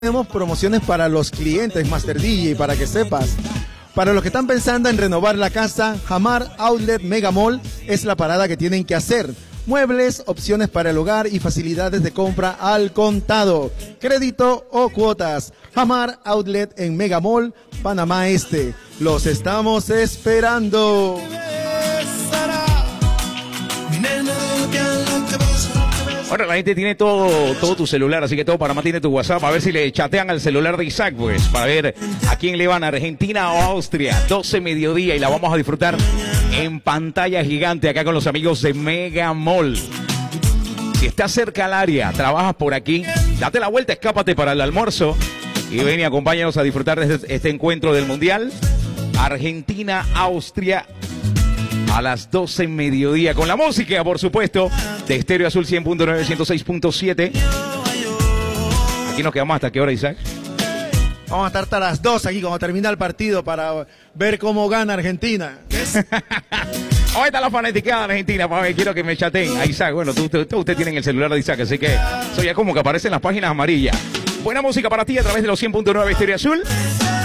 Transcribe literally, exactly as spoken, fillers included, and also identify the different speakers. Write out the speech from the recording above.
Speaker 1: Tenemos promociones para los clientes Master D J, para que sepas. Para los que están pensando en renovar la casa, Hamar Outlet Mega Mall es la parada que tienen que hacer. Muebles, opciones para el hogar y facilidades de compra al contado, crédito o cuotas. Hamar Outlet en Mega Mall, Panamá Este. Los estamos esperando.
Speaker 2: Ahora la gente tiene todo, todo tu celular, así que todo Panamá tiene tu WhatsApp. A ver si le chatean al celular de Isaac, pues, para ver a quién le van, a Argentina o Austria. doce mediodía y la vamos a disfrutar en pantalla gigante acá con los amigos de Mega Mall. Si estás cerca al área, trabajas por aquí, date la vuelta, escápate para el almuerzo y ven y acompáñanos a disfrutar de este, este encuentro del Mundial. Argentina, Austria, a las doce mediodía, con la música, por supuesto, de Estéreo Azul cien punto nueve, ciento seis punto siete. Aquí nos quedamos hasta qué hora, Isaac.
Speaker 1: Vamos a estar hasta las dos aquí cuando termina el partido para ver cómo gana Argentina.
Speaker 2: Ahí está la fanaticada de Argentina, para ver, quiero que me chateen a Isaac. Bueno, tú, tú, usted tiene el celular de Isaac, así que eso ya como que aparece en las páginas amarillas. Buena música para ti a través de los cien punto nueve Estéreo Azul.